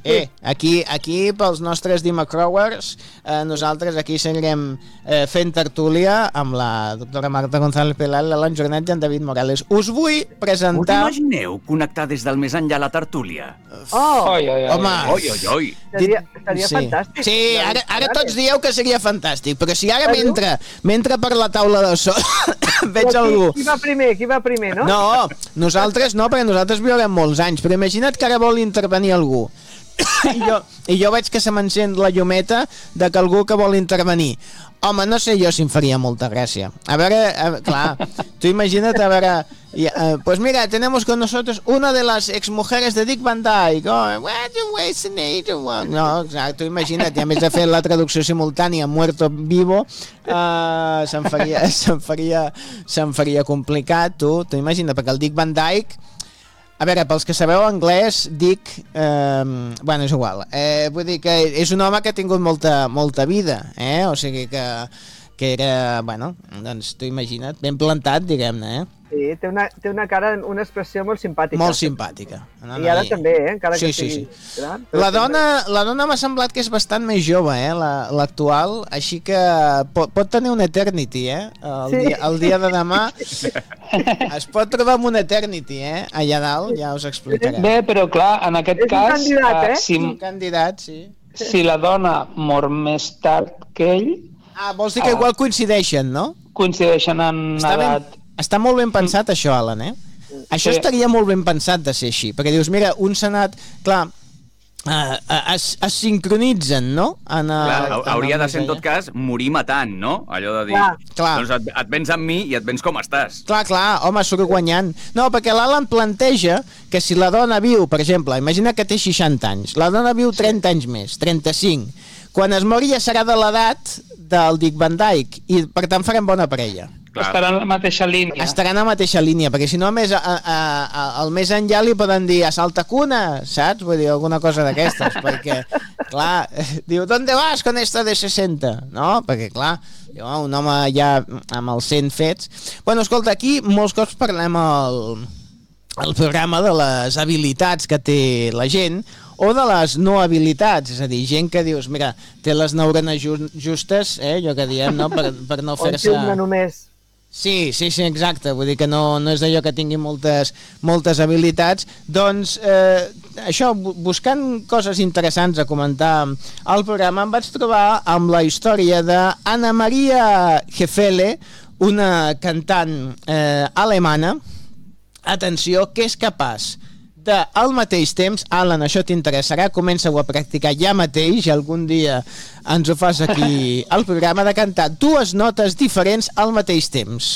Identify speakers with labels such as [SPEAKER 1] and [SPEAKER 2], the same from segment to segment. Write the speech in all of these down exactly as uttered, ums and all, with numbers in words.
[SPEAKER 1] Eh, aquí, aquí pels nostres Dimacrowers, eh, nosaltres aquí seguirem eh, fent tertúlia amb la doctora Marta González Pelal, l'Alan Jornet i en David Morales. Us vull presentar...
[SPEAKER 2] Us imagineu connectar des del més enllà la tertúlia?
[SPEAKER 3] Oh!
[SPEAKER 4] Oi, oi, oi.
[SPEAKER 1] Home,
[SPEAKER 2] Oi, oi, oi.
[SPEAKER 3] Seria, seria
[SPEAKER 1] sí.
[SPEAKER 3] fantàstic.
[SPEAKER 1] Sí, ara, ara tots dieu que seria fantàstic, però si ara mentre, mentre per la taula de so veig
[SPEAKER 3] Però
[SPEAKER 1] algú...
[SPEAKER 3] Qui, qui va primer? Qui va primer, no?
[SPEAKER 1] No, nosaltres no, perquè nosaltres viurem molts anys, però imagina't que ara vol intervenir algú. I jo, I jo veig que se m'encén la llumeta de que algú que vol intervenir. Home, no sé jo si em faria molta gràcia. A veure, a, clar, tu imagina't, a veure... Y, uh, pues mira, tenemos con nosotros una de las exmujeres de Dick Van Dyke. Oh, what you wasting it? No, exacte, tu imagina't, i a més de fer la traducció simultània muerto vivo, uh, se'm faria, se'm faria, se'm faria complicat, tu, tu imagina't, perquè el Dick Van Dyke, a veure, pels que sabeu anglès, Dick, eh, bueno, és igual, eh, vull dir que és un home que ha tingut molta, molta vida, eh? O sigui que, que era, bueno, doncs tu imagina't, ben plantat, diguem-ne, eh?
[SPEAKER 3] Sí, té una, té una cara, una expressió molt simpàtica.
[SPEAKER 1] Molt simpàtica. No,
[SPEAKER 3] I ara no, també, eh? Encara
[SPEAKER 1] sí,
[SPEAKER 3] que
[SPEAKER 1] sí,
[SPEAKER 3] sigui
[SPEAKER 1] sí.
[SPEAKER 3] gran.
[SPEAKER 1] La dona, la dona m'ha semblat que és bastant més jove, eh? L'actual, la, així que pot, pot tenir un eternity, eh? El, sí. dia, el dia de demà es pot trobar amb un eternity, eh? Allà dalt, ja us explicaré.
[SPEAKER 4] Bé, però clar, en aquest
[SPEAKER 3] és
[SPEAKER 4] cas...
[SPEAKER 3] un candidat, eh?
[SPEAKER 4] Si,
[SPEAKER 1] un candidat, sí.
[SPEAKER 4] Si la dona mor més tard que ell...
[SPEAKER 1] Ah, vols dir que
[SPEAKER 4] ah,
[SPEAKER 1] igual coincideixen, no?
[SPEAKER 4] Coincideixen en
[SPEAKER 1] Està
[SPEAKER 4] edat...
[SPEAKER 1] Ben... Està molt ben pensat, això, Alan, eh? Això
[SPEAKER 4] Sí.
[SPEAKER 1] estaria molt ben pensat de ser així, perquè dius, mira, un senat, clar, uh, es, es sincronitzen, no? En, uh,
[SPEAKER 2] Clar,
[SPEAKER 1] en
[SPEAKER 2] hauria
[SPEAKER 1] el
[SPEAKER 2] de ser, en
[SPEAKER 1] més
[SPEAKER 2] tot cas, morir matant, no? Allò de dir,
[SPEAKER 3] Clar.
[SPEAKER 1] Clar.
[SPEAKER 2] doncs et, et vens amb mi i et vens com estàs.
[SPEAKER 1] Clar, clar, home, surt guanyant. No, perquè l'Alan planteja que si la dona viu, per exemple, imagina que té seixanta anys, la dona viu trenta anys més, trenta-cinc, quan es mori ja serà de l'edat del Dick Van Dyke, i per tant farem bona parella.
[SPEAKER 2] Clar.
[SPEAKER 4] Estarà en la mateixa línia.
[SPEAKER 1] Estaran en la mateixa línia, perquè si no, més, a, a, a, al més enllà li poden dir asalta cuna, saps? Vull dir, alguna cosa d'aquestes, perquè, clar, diu, ¿dónde vas con esta de seixanta? No? Perquè, clar, diu, un home ja amb els cent fets... Bueno, escolta, aquí molts cops parlem al, al programa de les habilitats que té la gent, o de les no habilitats, és a dir, gent que dius, mira, té les neurones justes, eh, allò que diem, no?, per, per no fer-se...
[SPEAKER 3] O una només...
[SPEAKER 1] Sí, sí, sí, exacte, vull dir que no, no és d'allò que tingui moltes, moltes habilitats, doncs eh, això, buscant coses interessants a comentar al programa, em vaig trobar amb la història d'Anna Maria Hefele, una cantant eh, alemana, atenció, que és capaç de, al mateix temps, Alan, això t'interessarà, comença-ho a practicar ja mateix, i algun dia ens ho fas aquí al programa, de cantar dues notes diferents al mateix temps.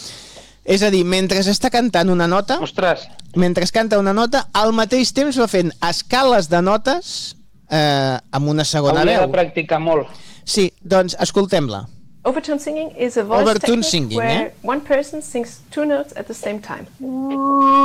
[SPEAKER 1] És a dir, mentre està cantant una nota,
[SPEAKER 4] Ostres.
[SPEAKER 1] mentre canta una nota, al mateix temps va fent escales de notes eh, amb una segona
[SPEAKER 4] Hauria
[SPEAKER 1] veu.
[SPEAKER 4] de practicar molt.
[SPEAKER 1] Sí, doncs escoltem-la.
[SPEAKER 5] Overtone singing is a voice
[SPEAKER 1] Overtone
[SPEAKER 5] technique
[SPEAKER 1] singing,
[SPEAKER 5] where
[SPEAKER 1] eh?
[SPEAKER 5] one person sings two notes at the same time.